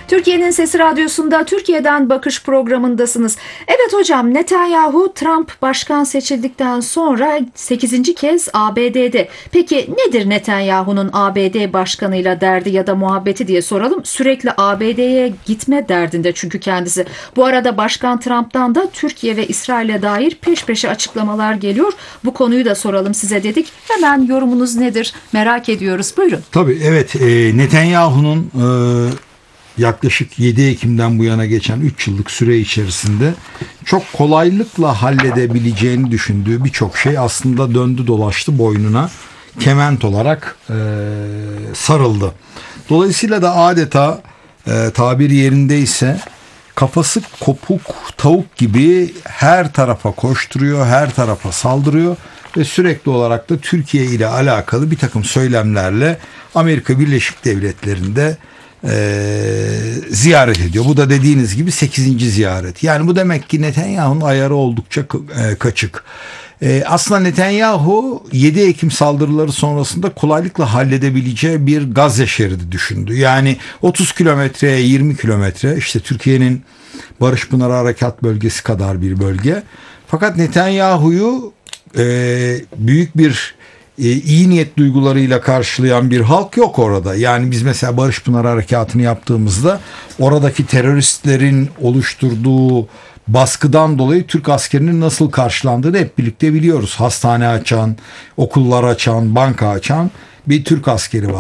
Türkiye'nin Sesi Radyosu'nda Türkiye'den Bakış programındasınız. Evet hocam, Netanyahu Trump başkan seçildikten sonra 8. kez ABD'de. Peki nedir Netanyahu'nun ABD başkanıyla derdi ya da muhabbeti diye soralım. Sürekli ABD'ye gitme derdinde çünkü kendisi. Bu arada Başkan Trump'tan da Türkiye ve İsrail'e dair peş peşe açıklamalar geliyor. Bu konuyu da soralım size dedik. Hemen yorumunuz nedir? Merak ediyoruz. Buyurun. Tabii evet, Netanyahu'nun yaklaşık 7 Ekim'den bu yana geçen 3 yıllık süre içerisinde çok kolaylıkla halledebileceğini düşündüğü birçok şey aslında döndü dolaştı boynuna kement olarak sarıldı. Dolayısıyla da adeta tabir yerindeyse kafası kopuk tavuk gibi her tarafa koşturuyor, her tarafa saldırıyor ve sürekli olarak da Türkiye ile alakalı bir takım söylemlerle Amerika Birleşik Devletleri'nde ziyaret ediyor. Bu da dediğiniz gibi 8. ziyaret. Yani bu demek ki Netanyahu'nun ayarı oldukça kaçık. Aslında Netanyahu 7 Ekim saldırıları sonrasında kolaylıkla halledebileceği bir Gazze şeridi düşündü. Yani 30 kilometreye 20 kilometre, işte Türkiye'nin Barış Pınarı Harekat Bölgesi kadar bir bölge. Fakat Netanyahu'yu büyük bir iyi niyet duygularıyla karşılayan bir halk yok orada. Yani biz mesela Barış Pınarı Harekatı'nı yaptığımızda oradaki teröristlerin oluşturduğu baskıdan dolayı Türk askerinin nasıl karşılandığını hep birlikte biliyoruz. Hastane açan, okullar açan, banka açan bir Türk askeri var.